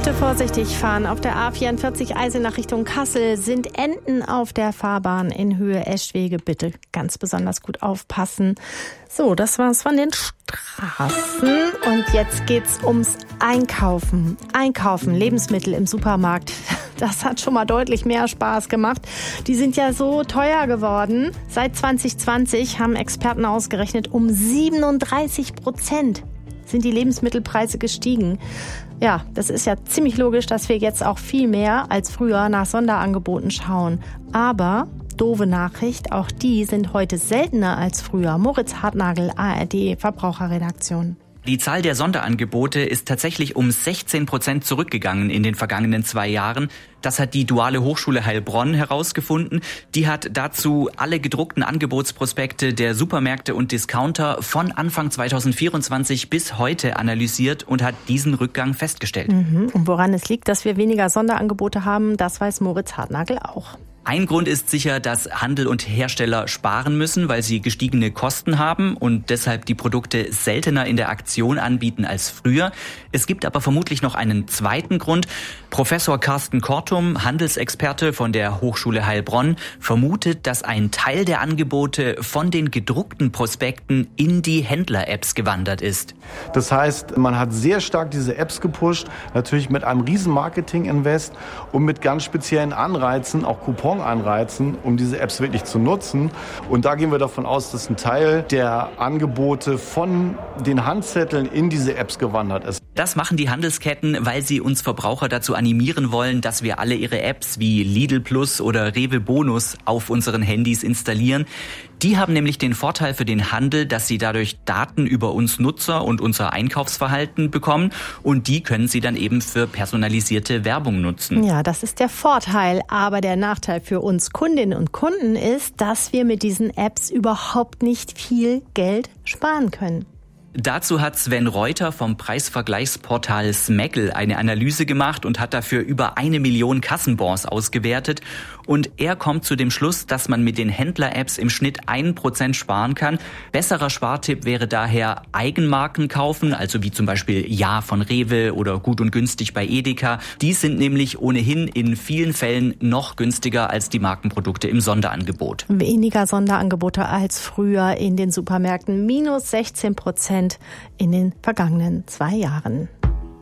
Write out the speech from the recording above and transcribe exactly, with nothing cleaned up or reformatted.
Bitte vorsichtig fahren. Auf der A vierundvierzig Eisenach Richtung Kassel sind Enten auf der Fahrbahn in Höhe Eschwege. Bitte ganz besonders gut aufpassen. So, das war's von den Straßen. Und jetzt geht's ums Einkaufen. Einkaufen, Lebensmittel im Supermarkt. Das hat schon mal deutlich mehr Spaß gemacht. Die sind ja so teuer geworden. Seit zwanzig zwanzig haben Experten ausgerechnet, um siebenunddreißig Prozent sind die Lebensmittelpreise gestiegen. Ja, das ist ja ziemlich logisch, dass wir jetzt auch viel mehr als früher nach Sonderangeboten schauen. Aber, doofe Nachricht, auch die sind heute seltener als früher. Moritz Hartnagel, A R D Verbraucherredaktion. Die Zahl der Sonderangebote ist tatsächlich um sechzehn Prozent zurückgegangen in den vergangenen zwei Jahren. Das hat die Duale Hochschule Heilbronn herausgefunden. Die hat dazu alle gedruckten Angebotsprospekte der Supermärkte und Discounter von Anfang zweitausendvierundzwanzig bis heute analysiert und hat diesen Rückgang festgestellt. Mhm. Und woran es liegt, dass wir weniger Sonderangebote haben, das weiß Moritz Hartnagel auch. Ein Grund ist sicher, dass Handel und Hersteller sparen müssen, weil sie gestiegene Kosten haben und deshalb die Produkte seltener in der Aktion anbieten als früher. Es gibt aber vermutlich noch einen zweiten Grund. Professor Carsten Kortum, Handelsexperte von der Hochschule Heilbronn, vermutet, dass ein Teil der Angebote von den gedruckten Prospekten in die Händler-Apps gewandert ist. Das heißt, man hat sehr stark diese Apps gepusht, natürlich mit einem riesen Marketing-Invest und mit ganz speziellen Anreizen, auch Coupons anreizen, um diese Apps wirklich zu nutzen. Und da gehen wir davon aus, dass ein Teil der Angebote von den Handzetteln in diese Apps gewandert ist. Das machen die Handelsketten, weil sie uns Verbraucher dazu animieren wollen, dass wir alle ihre Apps wie Lidl Plus oder Rewe Bonus auf unseren Handys installieren. Die haben nämlich den Vorteil für den Handel, dass sie dadurch Daten über uns Nutzer und unser Einkaufsverhalten bekommen und die können sie dann eben für personalisierte Werbung nutzen. Ja, das ist der Vorteil, aber der Nachteil für uns Kundinnen und Kunden ist, dass wir mit diesen Apps überhaupt nicht viel Geld sparen können. Dazu hat Sven Reuter vom Preisvergleichsportal Smaggle eine Analyse gemacht und hat dafür über eine Million Kassenbons ausgewertet. Und er kommt zu dem Schluss, dass man mit den Händler-Apps im Schnitt ein Prozent sparen kann. Besserer Spartipp wäre daher Eigenmarken kaufen, also wie zum Beispiel Ja von Rewe oder Gut und Günstig bei Edeka. Die sind nämlich ohnehin in vielen Fällen noch günstiger als die Markenprodukte im Sonderangebot. Weniger Sonderangebote als früher in den Supermärkten, minus sechzehn Prozent in den vergangenen zwei Jahren.